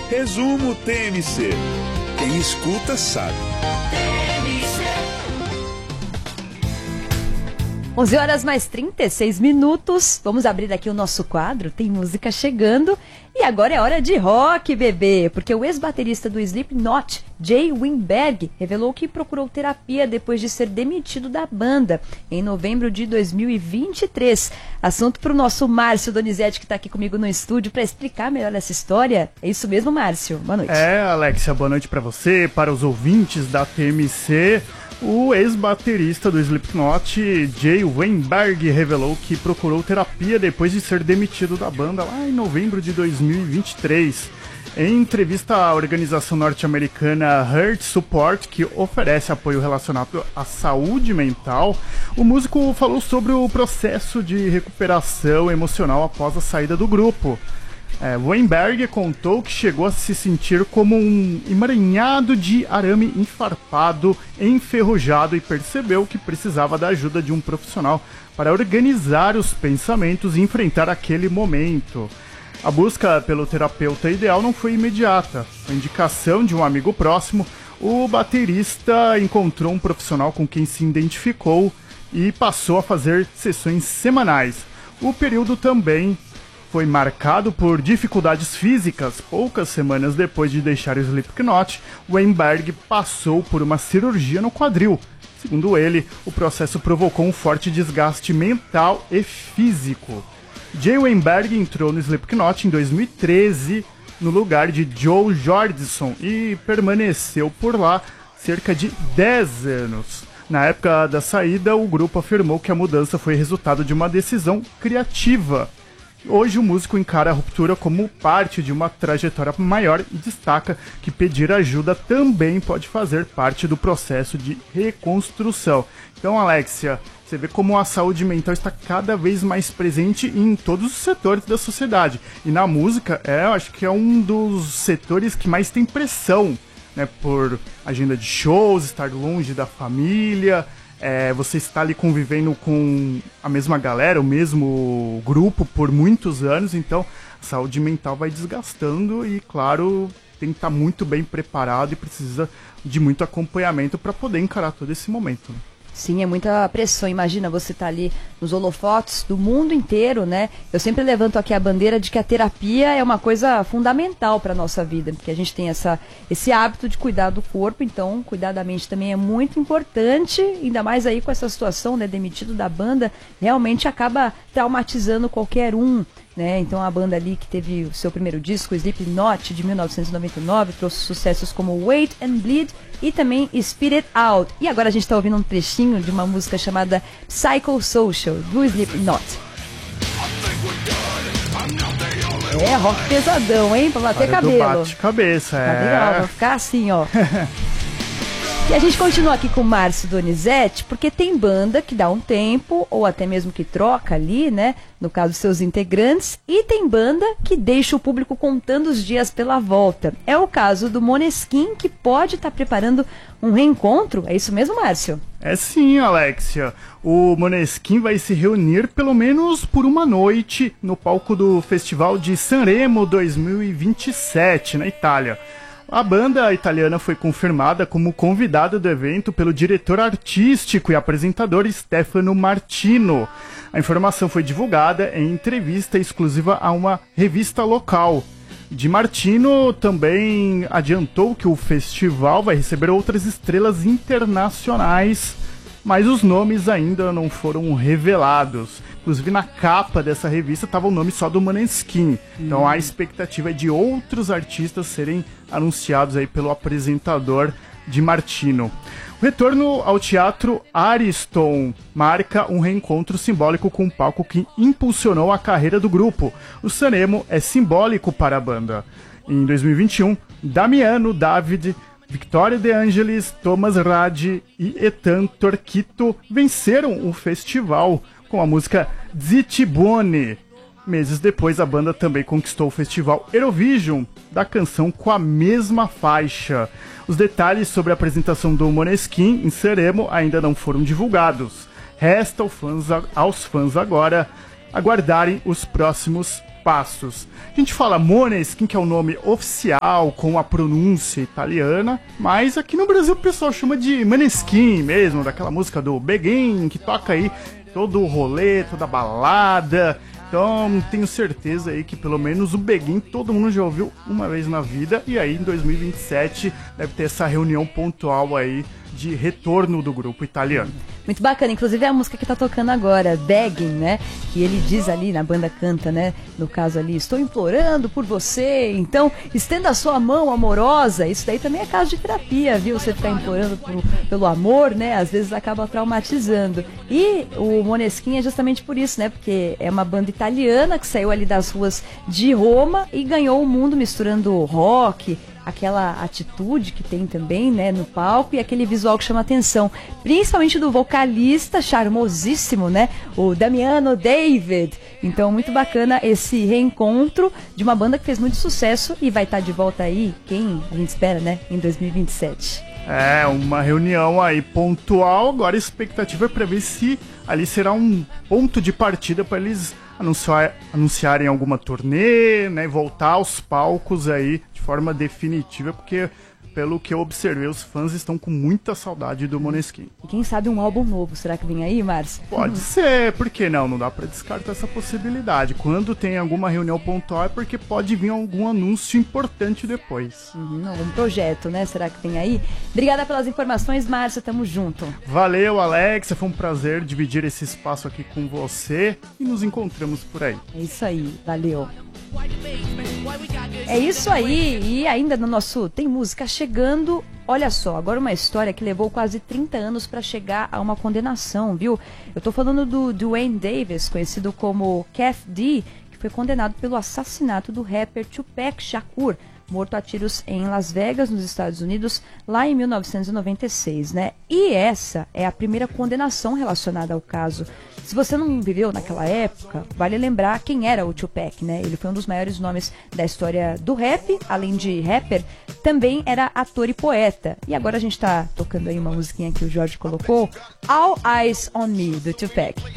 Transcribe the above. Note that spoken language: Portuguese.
Resumo TMC. Quem escuta sabe. 11 horas mais 36 minutos. Vamos abrir aqui o nosso quadro. Tem música chegando. E agora é hora de rock, bebê. Porque o ex-baterista do Slipknot, Jay Weinberg, revelou que procurou terapia depois de ser demitido da banda em novembro de 2023. Assunto para o nosso Márcio Donizete, que está aqui comigo no estúdio, para explicar melhor essa história. É isso mesmo, Márcio? Boa noite. Alexia, boa noite para você, para os ouvintes da TMC. O ex-baterista do Slipknot, Jay Weinberg, revelou que procurou terapia depois de ser demitido da banda lá em novembro de 2023. Em entrevista à organização norte-americana Hurt Support, que oferece apoio relacionado à saúde mental, o músico falou sobre o processo de recuperação emocional após a saída do grupo. Weinberg contou que chegou a se sentir como um emaranhado de arame enfarpado, enferrujado, e percebeu que precisava da ajuda de um profissional para organizar os pensamentos e enfrentar aquele momento. A busca pelo terapeuta ideal não foi imediata. Com indicação de um amigo próximo, o baterista encontrou um profissional com quem se identificou e passou a fazer sessões semanais. O período também foi marcado por dificuldades físicas. Poucas semanas depois de deixar o Slipknot, Weinberg passou por uma cirurgia no quadril. Segundo ele, o processo provocou um forte desgaste mental e físico. Jay Weinberg entrou no Slipknot em 2013, no lugar de Joe Jordison, e permaneceu por lá cerca de 10 anos. Na época da saída, o grupo afirmou que a mudança foi resultado de uma decisão criativa. Hoje o músico encara a ruptura como parte de uma trajetória maior e destaca que pedir ajuda também pode fazer parte do processo de reconstrução. Então, Alexia, você vê como a saúde mental está cada vez mais presente em todos os setores da sociedade. E na música, eu acho que é um dos setores que mais tem pressão, né, por agenda de shows, estar longe da família. Você está ali convivendo com a mesma galera, o mesmo grupo por muitos anos, então a saúde mental vai desgastando e, claro, tem que estar muito bem preparado e precisa de muito acompanhamento para poder encarar todo esse momento. Sim, é muita pressão. Imagina, você tá ali nos holofotes do mundo inteiro, né? Eu sempre levanto aqui a bandeira de que a terapia é uma coisa fundamental para a nossa vida, porque a gente tem esse hábito de cuidar do corpo, então cuidar da mente também é muito importante, ainda mais aí com essa situação, né? Demitido da banda, realmente acaba traumatizando qualquer um, né? Então a banda ali que teve o seu primeiro disco, Slipknot, de 1999, trouxe sucessos como Wait and Bleed e também Spit It Out. E agora a gente está ouvindo um trechinho de uma música chamada Psychosocial, do Slipknot. Rock pesadão, hein? Pra bater cabelo. Bate cabeça, Tá legal, vai ficar assim, ó. E a gente continua aqui com o Márcio Donizete, porque tem banda que dá um tempo, ou até mesmo que troca ali, né? No caso, seus integrantes. E tem banda que deixa o público contando os dias pela volta. É o caso do Måneskin, que pode estar preparando um reencontro. É isso mesmo, Márcio? É sim, Alexia. O Måneskin vai se reunir pelo menos por uma noite no palco do Festival de Sanremo 2027, na Itália. A banda italiana foi confirmada como convidada do evento pelo diretor artístico e apresentador Stefano Martino. A informação foi divulgada em entrevista exclusiva a uma revista local. Di Martino também adiantou que o festival vai receber outras estrelas internacionais, mas os nomes ainda não foram revelados. Inclusive na capa dessa revista estava o nome só do Måneskin. Então a expectativa é de outros artistas serem anunciados aí pelo apresentador Di Martino. O retorno ao Teatro Ariston marca um reencontro simbólico com um palco que impulsionou a carreira do grupo. O Sanremo é simbólico para a banda. Em 2021, Damiano David, Victoria De Angelis, Thomas Radi e Ethan Torquito venceram o festival com a música Zitti Buoni. Meses depois, a banda também conquistou o festival Eurovision da canção com a mesma faixa. Os detalhes sobre a apresentação do Måneskin em Sanremo ainda não foram divulgados. Resta aos fãs agora aguardarem os próximos passos. A gente fala Måneskin, que é o nome oficial com a pronúncia italiana, mas aqui no Brasil o pessoal chama de Maneskin mesmo, daquela música do Begin, que toca aí todo o rolê, toda a balada. Então tenho certeza aí que pelo menos o Begin todo mundo já ouviu uma vez na vida, e aí em 2027 deve ter essa reunião pontual aí de retorno do grupo italiano. Muito bacana, inclusive a música que tá tocando agora, Begging, né? Que ele diz ali, na banda canta, né? No caso ali, estou implorando por você, então estenda a sua mão amorosa. Isso daí também é caso de terapia, viu? Você ficar implorando pelo amor, né? Às vezes acaba traumatizando. E o Måneskin é justamente por isso, né? Porque é uma banda italiana que saiu ali das ruas de Roma e ganhou o mundo misturando rock, aquela atitude que tem também, né, no palco, e aquele visual que chama atenção, principalmente do vocalista charmosíssimo, né, o Damiano David. Então, muito bacana esse reencontro de uma banda que fez muito sucesso e vai estar de volta aí, quem a gente espera, né, em 2027. É, uma reunião aí pontual. Agora a expectativa é para ver se ali será um ponto de partida para eles anunciarem alguma turnê, né, voltar aos palcos aí de forma definitiva, porque pelo que eu observei, os fãs estão com muita saudade do Måneskin. E quem sabe um álbum novo, será que vem aí, Márcio? Pode ser, por que não? Não dá pra descartar essa possibilidade. Quando tem alguma reunião pontual é porque pode vir algum anúncio importante depois. Algum projeto, né? Será que tem aí? Obrigada pelas informações, Márcio, tamo junto. Valeu, Alex, foi um prazer dividir esse espaço aqui com você e nos encontramos por aí. É isso aí, valeu. É isso aí, e ainda no nosso Tem Música chegando, olha só, agora uma história que levou quase 30 anos para chegar a uma condenação, viu? Eu tô falando do Duane Davis, conhecido como Kef D, que foi condenado pelo assassinato do rapper Tupac Shakur, morto a tiros em Las Vegas, nos Estados Unidos, lá em 1996, né? E essa é a primeira condenação relacionada ao caso. Se você não viveu naquela época, vale lembrar quem era o Tupac, né? Ele foi um dos maiores nomes da história do rap, além de rapper, também era ator e poeta. E agora a gente tá tocando aí uma musiquinha que o Jorge colocou, All Eyes on Me, do Tupac.